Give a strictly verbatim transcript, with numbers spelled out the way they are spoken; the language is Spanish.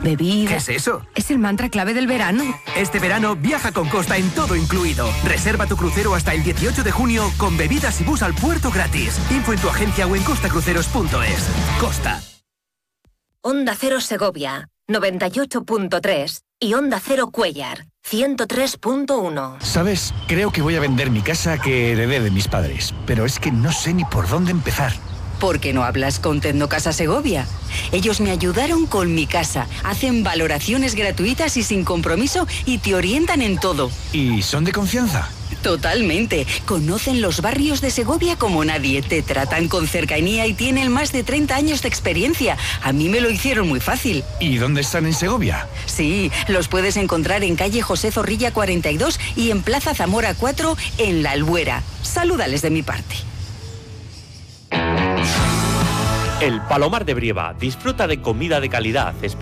bebida... ¿Qué es eso? Es el mantra clave del verano. Este verano viaja con Costa en todo incluido. Reserva tu crucero hasta el dieciocho de junio con bebidas y bus al puerto gratis. Info en tu agencia o en costacruceros punto es. Costa. Onda Cero Segovia, noventa y ocho punto tres. Y Onda Cero Cuéllar, ciento tres punto uno. ¿Sabes? Creo que voy a vender mi casa que heredé de mis padres. Pero es que no sé ni por dónde empezar. ¿Por qué no hablas con Tecnocasa Segovia? Ellos me ayudaron con mi casa, hacen valoraciones gratuitas y sin compromiso y te orientan en todo. ¿Y son de confianza? Totalmente. Conocen los barrios de Segovia como nadie, te tratan con cercanía y tienen más de treinta años de experiencia. A mí me lo hicieron muy fácil. ¿Y dónde están en Segovia? Sí, los puedes encontrar en calle José Zorrilla cuarenta y dos y en Plaza Zamora cuatro en La Albuera. Salúdales de mi parte. El Palomar de Brieva disfruta de comida de calidad,